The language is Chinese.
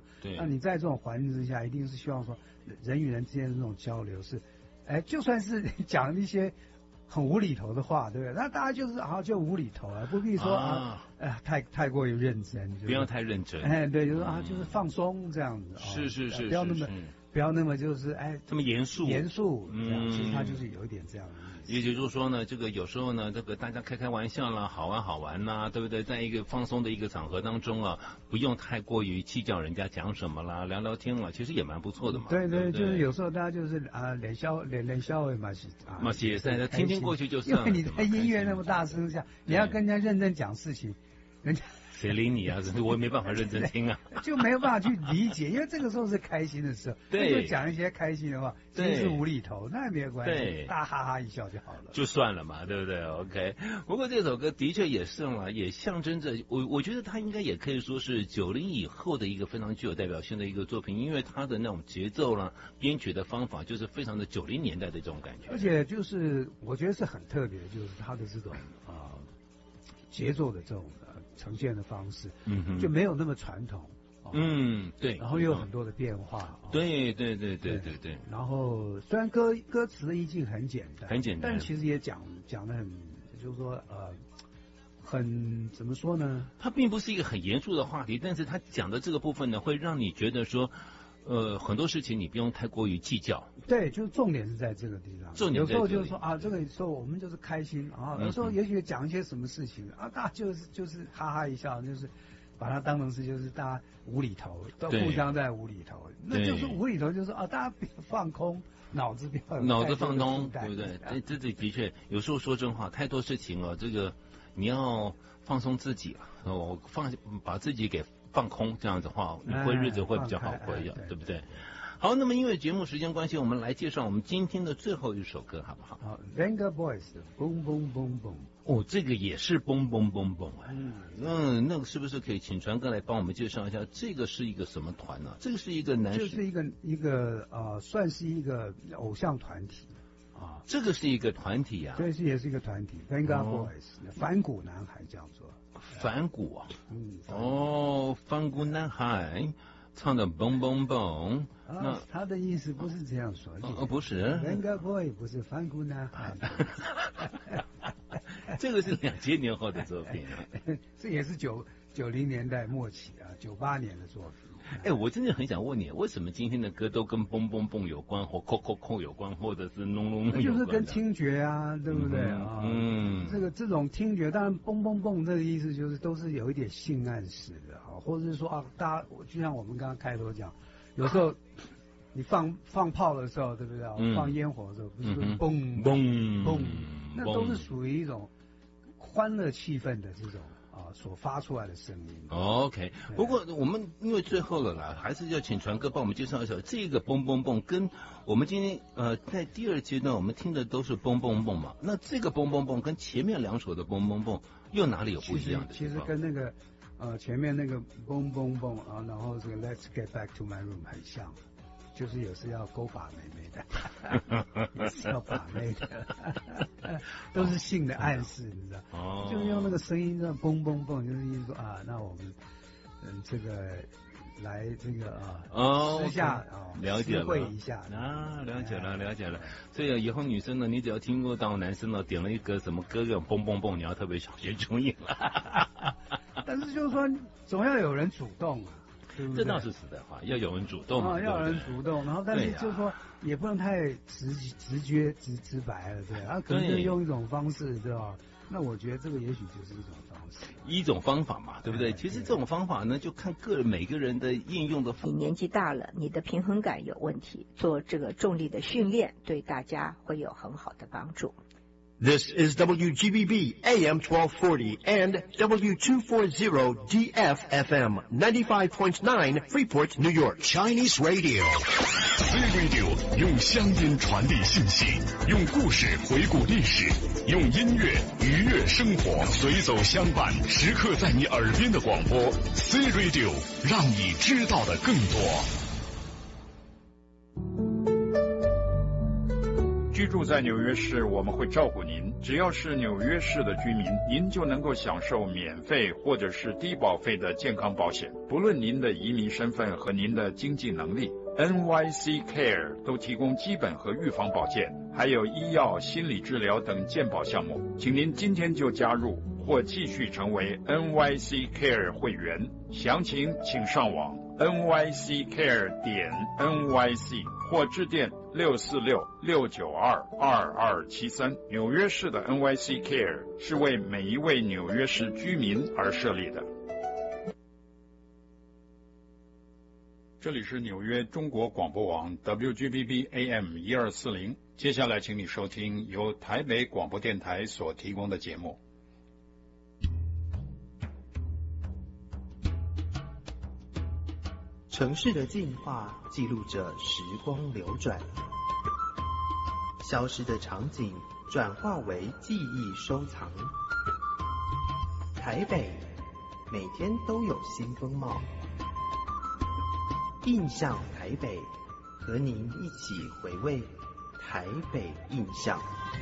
对， 那你在这种环境之下，一定是希望说人与人之间的这种交流是，就算是讲一些很无厘头的话，对不对？那大家就是就无厘头啊，不必说太过于认真， 不要太认真。 对，就是就是放松这样子。 是， 不要那么就是这么严肃， 这样，其实它就是有一点这样的意思。 也就是说呢，这个有时候呢，这个大家开玩笑啦，好玩呐，对不对？在一个放松的一个场合当中啊，不用太过于计较人家讲什么啦，聊聊天啦，其实也蛮不错的嘛。 对，就是有时候大家就是脸笑嘛也是听过去就算了。 因为你在音乐那么大声下，你要跟人家认真讲事情，人家。 谁理你啊？我也没办法认真听啊， 就没有办法去理解，因为这个时候是开心的时候， 对， 就讲一些开心的话，其实是无厘头，那也没有关系， 对， 大哈哈一笑就好了， 就算了嘛，对不对 ？OK。不过这首歌的确也是嘛，也象征着我觉得它应该也可以说是90以后的一个非常具有代表性的一个作品，因为它的那种节奏啦、编曲的方法就是非常的90年代的这种感觉， 而且就是我觉得是很特别，就是它的这种节奏的这种呈现的方式，就没有那么传统， 对， 然后又有很多的变化， 对， 然后虽然歌词的意境很简单，但其实也讲得很，就是说很怎么说呢？ 它并不是一个很严肃的话题，但是它讲的这个部分呢，会让你觉得说。很多事情你不用太过于计较。 对，就是重点是在这个地方。 重点有时候就是说这个时候我们就是开心有时候也许讲一些什么事情大家就是哈哈一笑，就是把它当成是就是大家无厘头，都互相在无厘头，那就是无厘头，就是大家放空，脑子放空，对不对？这的确有时候说真话，太多事情这个你要放松自己把自己给放空，这样子的话，你日子会比较好过一点，对不对？好，那么因为节目时间关系，我们来介绍我们今天的最后一首歌，好不好？ 好 ，Venga Boys 的 Boom Boom Boom Boom。 这个也是 Boom Boom Boom Boom 那个是不是可以请传哥来帮我们介绍一下？这个是一个什么团呢？这个是一个就是一个算是一个偶像团体这个是一个团体啊， 这也是一个团体 ，Venga Boys 反骨男孩叫做。 反骨反骨男孩唱的蹦蹦蹦， 那他的意思不是这样说的， 不是 Venga Boy 不是反骨男孩， 这个是2000年后的作品这也是90年代末期98年的作品。 我真的很想问你，为什么今天的歌都跟蹦蹦蹦有关，或扣扣扣有关，或者是隆隆有关？ 就是跟听觉对不对这种听觉，当然蹦蹦蹦这个意思就是都是有一点性暗示的或者是说大家就像我们刚刚开头讲，有时候你放炮的时候，对不对放烟火的时候，不是蹦蹦蹦，那都是属于一种欢乐气氛的这种所发出来的声音。 OK， 不过我们因为最后了啦，还是要请传哥帮我们介绍一下这个蹦蹦蹦，跟我们今天在第二阶段我们听的都是蹦蹦蹦嘛，那这个蹦蹦蹦跟前面2首的蹦蹦蹦又哪里有不一样的？ 其实跟那个前面那个蹦蹦蹦然后这个 Let's Get Back to My Room 很像。就是也是要勾把妹妹的，也是要把妹的，都是性的暗示，你知道？就是用那个声音这样蹦蹦蹦，就是意思说那我们这个来这个私下了解了， 会一下了解了。所以以后女生呢，你只要听过到男生呢点了一个什么歌这种蹦蹦蹦，你要特别小心注意了。 但是就是说，总要有人主动这倒是实在话，要有人主动要有人主动，然后但是就是说也不能太直白了，对可能就用一种方式，对吧？那我觉得这个也许就是一种方式， 一种方法嘛，对不对？其实这种方法呢，就看每个人的应用的。 你年纪大了，你的平衡感有问题，做这个重力的训练，对大家会有很好的帮助。 This is WGBB AM 1240 and W240 DFFM 95.9 Freeport, New York. Chinese Radio. C Radio 用乡音传递信息，用故事回顾历史，用音乐愉悦生活，随走相伴，时刻在你耳边的广播。C Radio 让你知道的更多。 居住在纽约市，我们会照顾您。只要是纽约市的居民，您就能够享受免费或者是低保费的健康保险，不论您的移民身份和您的经济能力。NYC Care 都提供基本和预防保健，还有医药、心理治疗等健保项目。请您今天就加入或继续成为 NYC Care 会员，详情请上网 nyccare.nyc 或致电646-692-2273。纽约市的 NYC Care 是为每一位纽约市居民而设立的。这里是纽约中国广播网 WGBB AM 1240，接下来请你收听由台北广播电台所提供的节目。 城市的进化记录着时光流转，消失的场景转化为记忆收藏。台北每天都有新风貌。印象台北，和您一起回味台北印象。